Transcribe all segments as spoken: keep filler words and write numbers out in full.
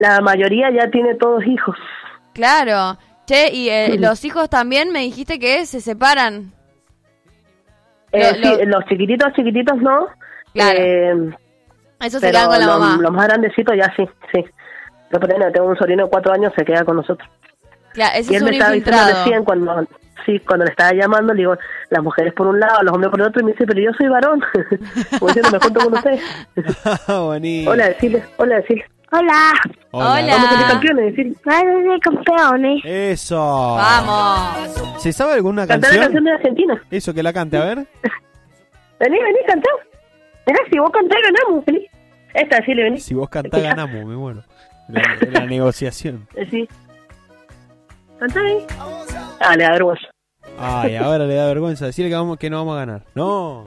la mayoría ya tiene todos hijos. Claro. Che, y eh, los hijos también me dijiste que se separan. Eh, Lo- sí, lo- los chiquititos, chiquititos no. Claro. Eh, Eso se pero quedan con la los, mamá. los más grandecitos ya sí, sí. Yo por ejemplo, tengo un sobrino de cuatro años, se queda con nosotros. Claro, ese Y es él un me estaba diciendo infiltrado. recién cuando, sí, cuando le estaba llamando, le digo, las mujeres por un lado, los hombres por el otro, y me dice, pero yo soy varón. Como diciendo, me junto con usted. Bonito. Hola, decirle, hola, decirle. Hola. Hola. Vamos a ser campeones, decirle. Vamos a ser campeones. Eso. Vamos. ¿Se sabe alguna Cantar la canción canción? de Argentina. Eso, que la cante, a ver. Vení, vení, cantá. Mirá, si vos cantás, ganamos, vení. Esta, decirle, vení. Si vos cantás, ganamos, me muero. La, la negociación. Sí. Cantá ahí. Ah, le da vergüenza. Ay, ahora le da vergüenza decir que, vamos, que no vamos a ganar. No.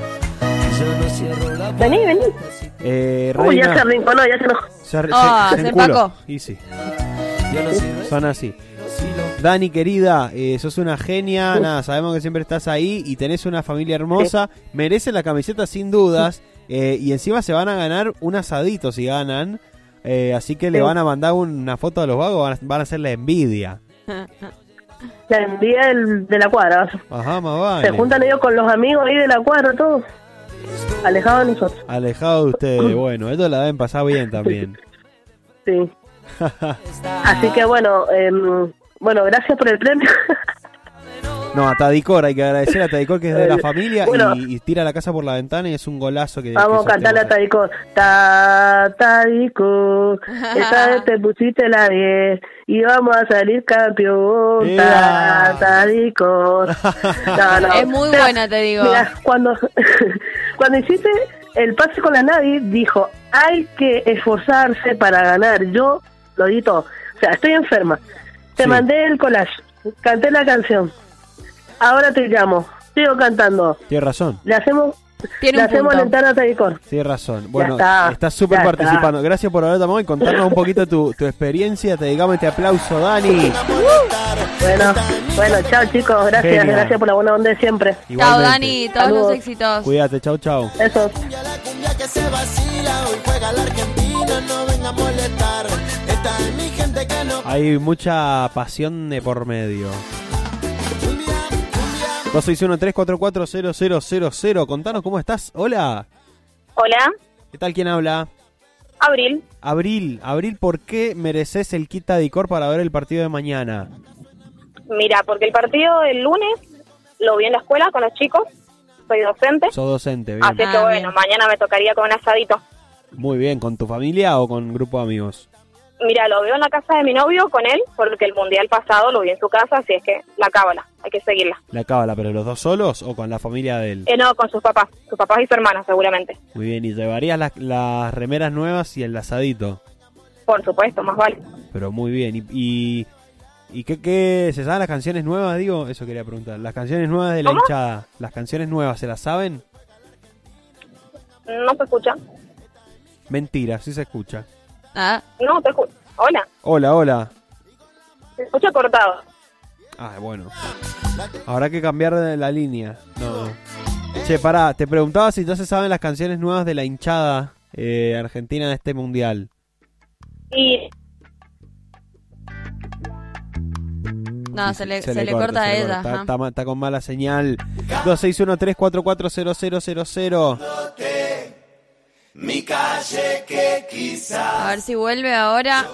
Vení, vení. Eh, Uy, ya Reina, se arrinconó, ya se enojó. se, se- Ah, se se enculó. empacó. Y sí. Son así. Dani, querida, eh, sos una genia. Nada, sabemos que siempre estás ahí y tenés una familia hermosa. Mereces la camiseta sin dudas. eh, y encima se van a ganar un asadito si ganan. Eh, así que le Sí. van a mandar una foto a los vagos. Van a, van a hacer la envidia. La envidia del, de la cuadra. Ajá, más vale. Se juntan ellos con los amigos ahí de la cuadra, todos. Alejados de nosotros. Alejado de ustedes. Bueno, esto la deben pasar bien también. Sí. Así que bueno, eh, bueno, gracias por el premio. No, a Tadicor, hay que agradecer a Tadicor que es de la familia Bueno. y, y tira la casa por la ventana y es un golazo que Vamos que a cantarle a sorteamos. Tadico. Ta, Tadico, esta vez te pusiste la diez y vamos a salir campeón. Ta, ¡Ea! Tadico. No, no. Es muy Mira, buena, te digo. Mira, cuando, cuando hiciste el pase con la Navi, dijo, hay que esforzarse para ganar. Yo lo di todo. O sea, estoy enferma. Te Sí. mandé el collage, canté la canción. Ahora te llamo, sigo cantando. Tienes razón, Le hacemos, Tiene le un hacemos punto. alentar a Tadicor. tienes razón. Bueno, está, estás súper ya participando. Gracias por haber llamado y contarnos un poquito tu, tu experiencia. Te dedicamos este aplauso, Dani. Bueno, bueno, chao chicos, gracias, Genial. gracias por la buena onda de siempre. Chao, Igualmente. Dani. Todos Saludos. los éxitos. Cuídate, chau, chau. Eso. La cumbia que se vacila, hoy juega la Argentina, no venga a molestar. Esta es mi gente que no. Hay mucha pasión de por medio. dos seis uno, tres cuatro cuatro, cero cero cero cero. Contanos cómo estás. Hola. Hola, ¿Qué tal? ¿Quién habla? Abril. Abril. Abril, ¿por qué mereces el kit Tadicor para ver el partido de mañana? Mira, porque el partido del lunes lo vi en la escuela con los chicos, soy docente, Sos docente, bien. así que Ah, bueno, bien. mañana me tocaría con un asadito. Muy bien, ¿con tu familia o con grupo de amigos? Mira, lo veo en la casa de mi novio con él, porque el mundial pasado lo vi en su casa, así es que la cábala, hay que seguirla. La cábala, pero los dos solos o con la familia de él. Eh, no, con sus papás, sus papás y su hermana seguramente. Muy bien, y llevarías las, las remeras nuevas y el asadito. Por supuesto, más vale. Pero muy bien. ¿Y, y, y qué, qué se saben las canciones nuevas? Digo, eso quería preguntar. Las canciones nuevas de la ¿Cómo? hinchada. ¿Las canciones nuevas se las saben? ¿No se escucha? Mentira, sí se escucha. Ah, No, te escucho. Hola, Hola, hola. se escucha cortado. Ah, bueno. Habrá que cambiar de la línea. No, no. Che, pará, te preguntaba si ya se saben las canciones nuevas de la hinchada eh, argentina de este mundial. Y no, se le, se le corta a se le ella. corta. ajá. Está, está- está con mala señal. dos seis uno, tres cuatro cuatro, cero cero cero cero. Mi calle que quizá. A ver si vuelve ahora.